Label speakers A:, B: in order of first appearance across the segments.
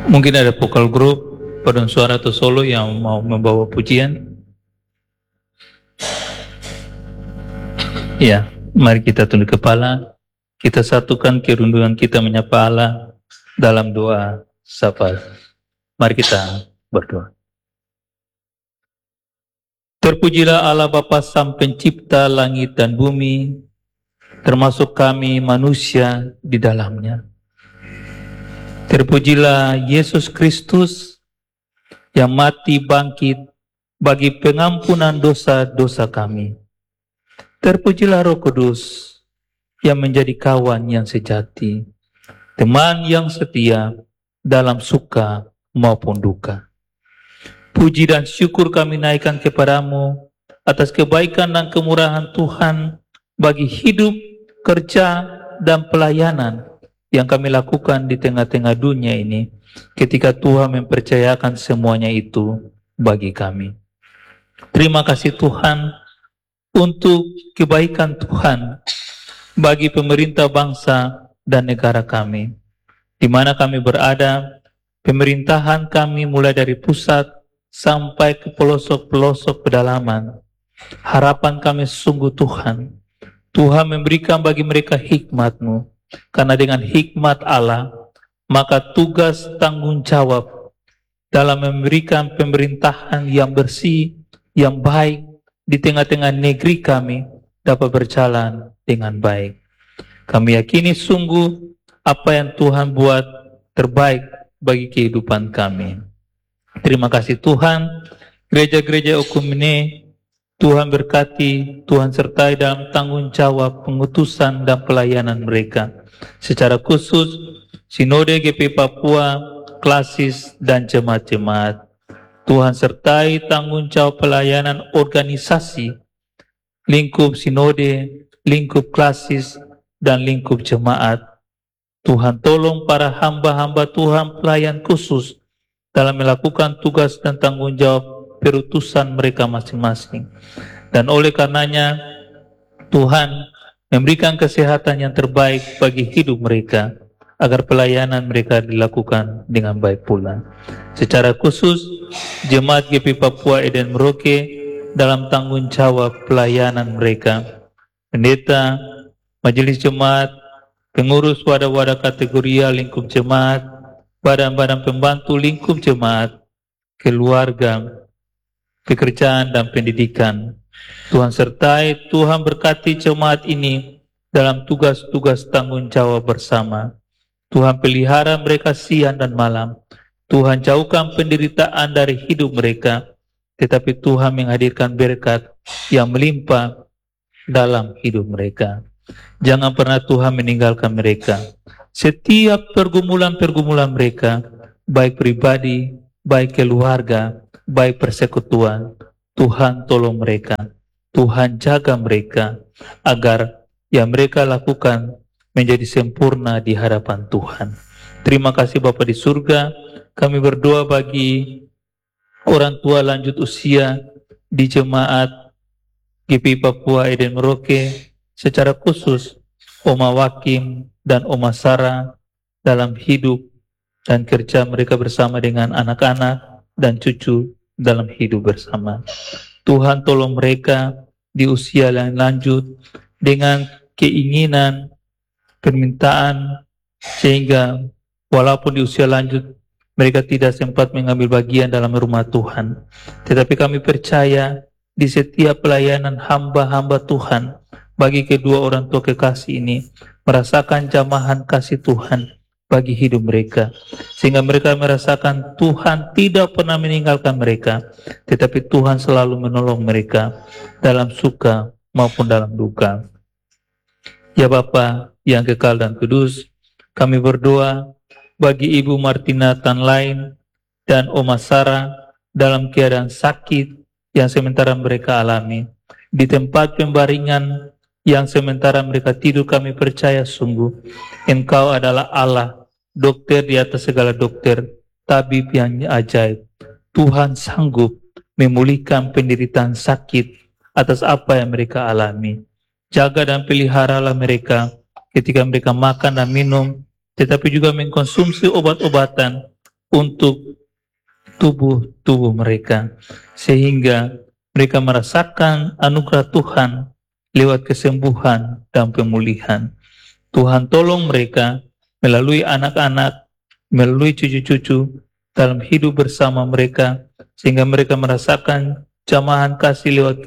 A: Mungkin ada vokal grup, paduan suara atau solo yang mau membawa pujian. Ya, mari kita tunduk kepala, kita satukan kerundungan kita menyapa Allah dalam doa syafaat. Mari kita berdoa. Terpujilah Allah Bapa Sang Pencipta langit dan bumi, termasuk kami manusia di dalamnya. Terpujilah Yesus Kristus yang mati bangkit bagi pengampunan dosa-dosa kami. Terpujilah Roh Kudus yang menjadi kawan yang sejati, teman yang setia dalam suka maupun duka. Puji dan syukur kami naikkan kepadamu atas kebaikan dan kemurahan Tuhan bagi hidup, kerja, dan pelayanan yang kami lakukan di tengah-tengah dunia ini ketika Tuhan mempercayakan semuanya itu bagi kami. Terima kasih Tuhan untuk kebaikan Tuhan bagi pemerintah bangsa dan negara kami. Di mana kami berada, pemerintahan kami mulai dari pusat sampai ke pelosok-pelosok pedalaman. Harapan kami sungguh Tuhan memberikan bagi mereka hikmat-Mu, karena dengan hikmat Allah, maka tugas tanggung jawab dalam memberikan pemerintahan yang bersih, yang baik di tengah-tengah negeri kami dapat berjalan dengan baik. Kami yakini sungguh apa yang Tuhan buat terbaik bagi kehidupan kami. Terima kasih Tuhan, gereja-gereja Okumene, Tuhan berkati, Tuhan sertai dalam tanggung jawab pengutusan dan pelayanan mereka. Secara khusus, Sinode GP Papua, Klasis, dan jemaat-jemaat. Tuhan sertai tanggung jawab pelayanan organisasi, lingkup Sinode, lingkup Klasis, dan lingkup jemaat. Tuhan tolong para hamba-hamba Tuhan pelayan khusus dalam melakukan tugas dan tanggung jawab perutusan mereka masing-masing. Dan oleh karenanya, Tuhan memberikan kesehatan yang terbaik bagi hidup mereka, agar pelayanan mereka dilakukan dengan baik pula. Secara khusus, Jemaat GP Papua Eden Merauke dalam tanggung jawab pelayanan mereka. Pendeta, majelis jemaat, pengurus wadah-wadah kategoria lingkup jemaat, badan-badan pembantu lingkup jemaat, keluarga, pekerjaan dan pendidikan. Tuhan sertai, Tuhan berkati jemaat ini dalam tugas-tugas tanggung jawab bersama. Tuhan pelihara mereka siang dan malam. Tuhan jauhkan penderitaan dari hidup mereka, tetapi Tuhan menghadirkan berkat yang melimpah dalam hidup mereka. Jangan pernah Tuhan meninggalkan mereka. Setiap pergumulan-pergumulan mereka, baik pribadi, baik keluarga, baik persekutuan, Tuhan tolong mereka, Tuhan jaga mereka, agar yang mereka lakukan menjadi sempurna di hadapan Tuhan. Terima kasih Bapa di surga, kami berdoa bagi orang tua lanjut usia di jemaat GP Papua Eden Merauke, secara khusus Oma Wakim dan Oma Sarah dalam hidup dan kerja mereka bersama dengan anak-anak dan cucu dalam hidup bersama. Tuhan tolong mereka di usia yang lanjut dengan keinginan, permintaan, sehingga walaupun di usia lanjut mereka tidak sempat mengambil bagian dalam rumah Tuhan. Tetapi kami percaya di setiap pelayanan hamba-hamba Tuhan, bagi kedua orang tua kekasih ini merasakan jamahan kasih Tuhan bagi hidup mereka, sehingga mereka merasakan Tuhan tidak pernah meninggalkan mereka, tetapi Tuhan selalu menolong mereka dalam suka maupun dalam duka. Ya Bapa yang kekal dan kudus, kami berdoa bagi Ibu Martina Tanlain dan Oma Sarah dalam keadaan sakit yang sementara mereka alami. Di tempat pembaringan yang sementara mereka tidur, kami percaya sungguh Engkau adalah Allah, dokter di atas segala dokter, tabib yang ajaib. Tuhan sanggup memulihkan penderitaan sakit atas apa yang mereka alami. Jaga dan peliharalah mereka ketika mereka makan dan minum, tetapi juga mengkonsumsi obat-obatan untuk tubuh-tubuh mereka, sehingga mereka merasakan anugerah Tuhan lewat kesembuhan dan pemulihan. Tuhan tolong mereka melalui anak-anak, melalui cucu-cucu dalam hidup bersama mereka, sehingga mereka merasakan jamahan kasih lewat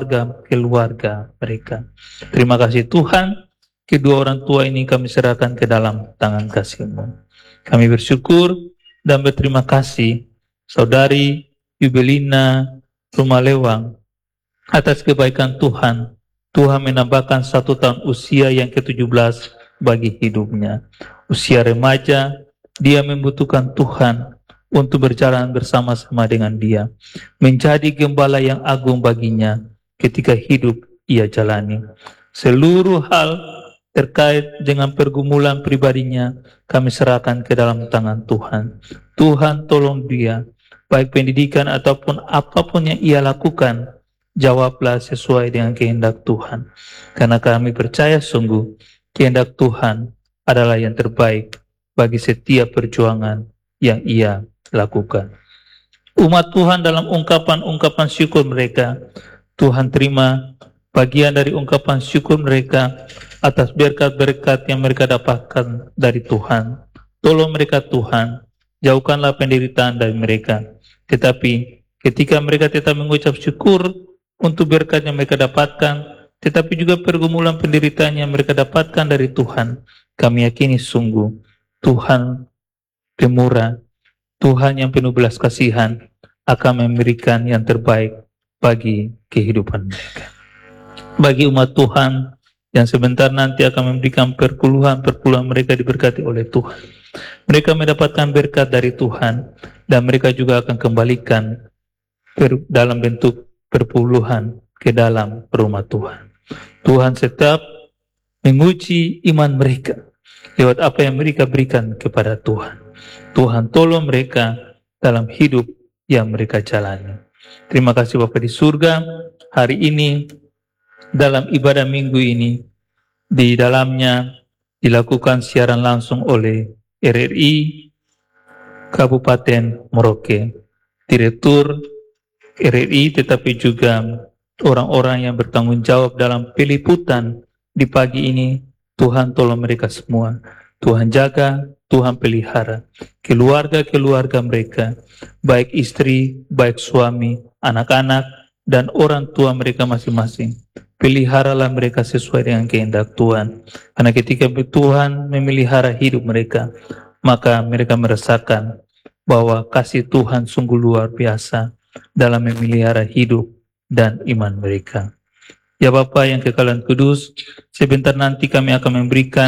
A: keluarga mereka. Terima kasih Tuhan, kedua orang tua ini kami serahkan ke dalam tangan kasih-Mu. Kami bersyukur dan berterima kasih Saudari Yubelina Rumalewang atas kebaikan Tuhan. Tuhan menambahkan 1 tahun usia yang ke-17 bagi hidupnya. Usia remaja, dia membutuhkan Tuhan untuk berjalan bersama-sama dengan dia, menjadi gembala yang agung baginya ketika hidup ia jalani. Seluruh hal terkait dengan pergumulan pribadinya kami serahkan ke dalam tangan Tuhan. Tuhan tolong dia, baik pendidikan ataupun apapun yang ia lakukan, jawablah sesuai dengan kehendak Tuhan. Karena kami percaya sungguh kehendak Tuhan adalah yang terbaik bagi setiap perjuangan yang ia lakukan. Umat Tuhan dalam ungkapan-ungkapan syukur mereka, Tuhan terima bagian dari ungkapan syukur mereka atas berkat-berkat yang mereka dapatkan dari Tuhan. Tolong mereka Tuhan, jauhkanlah penderitaan dari mereka. Tetapi ketika mereka tetap mengucap syukur untuk berkat yang mereka dapatkan, tetapi juga pergumulan penderitaan yang mereka dapatkan dari Tuhan, kami yakini sungguh Tuhan pemurah, Tuhan yang penuh belas kasihan akan memberikan yang terbaik bagi kehidupan mereka. Bagi umat Tuhan yang sebentar nanti akan memberikan perpuluhan mereka diberkati oleh Tuhan. Mereka mendapatkan berkat dari Tuhan dan mereka juga akan kembalikan dalam bentuk perpuluhan ke dalam rumah Tuhan. Tuhan tetap menguji iman mereka lewat apa yang mereka berikan kepada Tuhan. Tuhan tolong mereka dalam hidup yang mereka jalani. Terima kasih Bapa di surga, hari ini dalam ibadah minggu ini, di dalamnya dilakukan siaran langsung oleh RRI Kabupaten Merauke, Direktur RRI, tetapi juga orang-orang yang bertanggung jawab dalam peliputan di pagi ini. Tuhan tolong mereka semua, Tuhan jaga, Tuhan pelihara keluarga-keluarga mereka, baik istri, baik suami, anak-anak, dan orang tua mereka masing-masing. Peliharalah mereka sesuai dengan kehendak Tuhan. Karena ketika Tuhan memelihara hidup mereka, maka mereka merasakan bahwa kasih Tuhan sungguh luar biasa dalam memelihara hidup dan iman mereka. Ya Bapa yang kekal dan kudus, sebentar nanti kami akan memberikan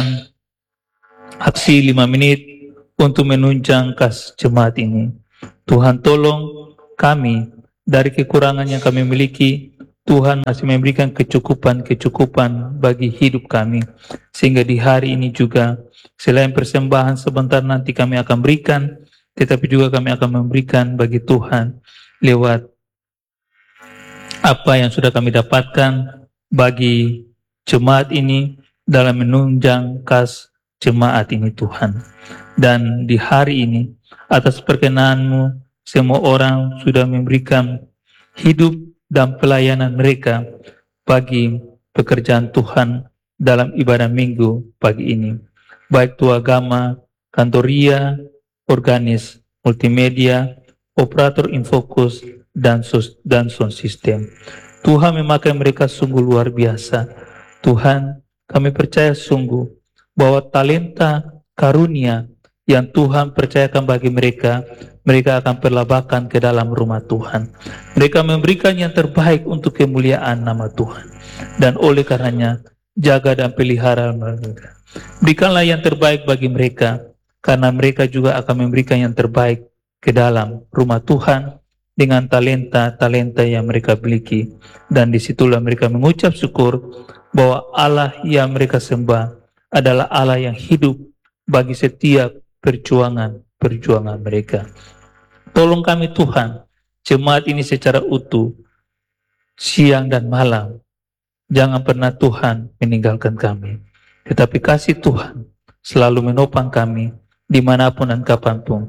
A: aksi 5 menit untuk menunjang kas jemaat ini. Tuhan tolong kami dari kekurangan yang kami miliki, Tuhan masih memberikan kecukupan bagi hidup kami. Sehingga di hari ini juga, selain persembahan sebentar nanti kami akan berikan, tetapi juga kami akan memberikan bagi Tuhan lewat apa yang sudah kami dapatkan bagi jemaat ini dalam menunjang kas jemaat ini Tuhan. Dan di hari ini, atas perkenan-Mu, semua orang sudah memberikan hidup dan pelayanan mereka bagi pekerjaan Tuhan dalam ibadah minggu pagi ini. Baik itu agama, kantoria, organis, multimedia, operator infokus, dan sound system. Tuhan memakai mereka sungguh luar biasa. Tuhan, kami percaya sungguh bahwa talenta karunia yang Tuhan percayakan bagi mereka, mereka akan perlabakan ke dalam rumah Tuhan. Mereka memberikan yang terbaik untuk kemuliaan nama Tuhan. Dan oleh karenanya, jaga dan pelihara mereka. Berikanlah yang terbaik bagi mereka, karena mereka juga akan memberikan yang terbaik ke dalam rumah Tuhan dengan talenta-talenta yang mereka miliki. Dan disitulah mereka mengucap syukur bahwa Allah yang mereka sembah adalah Allah yang hidup bagi setiap perjuangan mereka. Tolong kami Tuhan, jemaat ini secara utuh, siang dan malam. Jangan pernah Tuhan meninggalkan kami. Tetapi kasih Tuhan selalu menopang kami dimanapun dan kapanpun.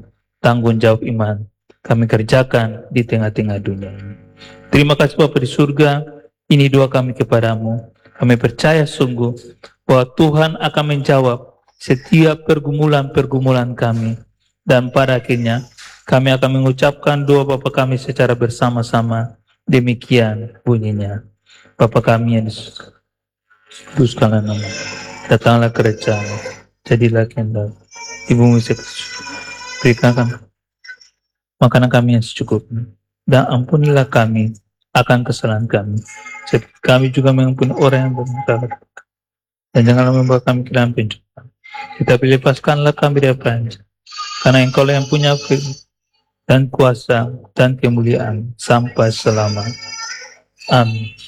A: tanggung jawab iman kami kerjakan di tengah-tengah dunia ini. Terima kasih Bapa di surga, ini doa kami kepadamu. Kami percaya sungguh bahwa Tuhan akan menjawab setiap pergumulan-pergumulan kami. Dan pada akhirnya kami akan mengucapkan doa Bapa kami secara bersama-sama. Demikian bunyinya. Bapa kami yang di surga, kuduskanlah nama, datanglah kerajaan, jadilah kehendak di bumi seperti di surga. Berikan kami makanan kami yang secukupnya, dan ampunilah kami akan kesalahan kami, seperti kami juga mengampuni orang yang bersalah. Dan janganlah membawa kami ke dalam pencobaan, tetapi lepaskanlah kami dari peranjang, karena Engkau yang punya firman dan kuasa dan kemuliaan sampai selama. Amin.